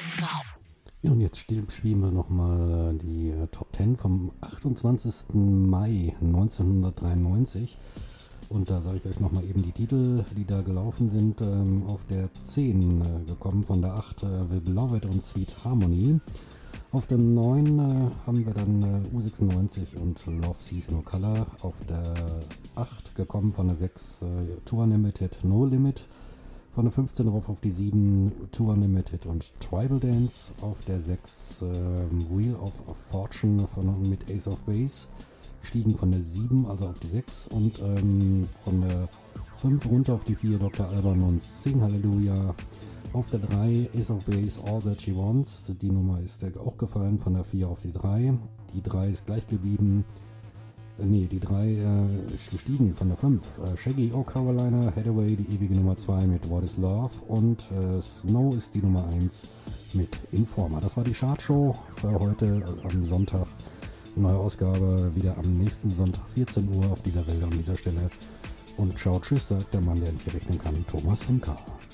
Ja, und jetzt spielen wir nochmal die Top 10 vom 28. Mai 1993. Und da sage ich euch nochmal eben die Titel, die da gelaufen sind. Auf der 10 gekommen, von der 8 The Beloved und Sweet Harmony. Auf der 9 haben wir dann U96 und Love Sees No Color. Auf der 8 gekommen, von der 6 Tour Unlimited No Limit. Von der 15 rauf auf die 7 Tour Unlimited und Tribal Dance. Auf der 6 Wheel of Fortune mit Ace of Base. Stiegen von der 7, also auf die 6. Und von der 5 runter auf die 4 Dr. Alban und Sing Hallelujah. Auf der 3 Ace of Base All That She Wants. Die Nummer ist auch gefallen, von der 4 auf die 3. Die 3 ist gleich geblieben. Die 3 ist gestiegen von der 5. Shaggy O Carolina, Hathaway, die ewige Nummer 2 mit What Is Love. Und Snow ist die Nummer 1 mit Informer. Das war die Chartshow für heute am Sonntag. Neue Ausgabe wieder am nächsten Sonntag, 14 Uhr auf dieser Welle an dieser Stelle. Und ciao, tschüss, sagt der Mann, der nicht rechnen kann, Thomas Hemker.